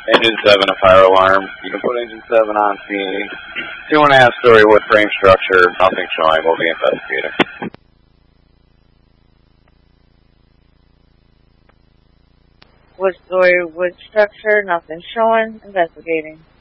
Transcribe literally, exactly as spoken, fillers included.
Engine seven, a fire alarm. You can put engine seven on scene. Two and a half story wood frame structure. Nothing showing. We'll be investigating. Wood story, wood structure. Nothing showing. Investigating.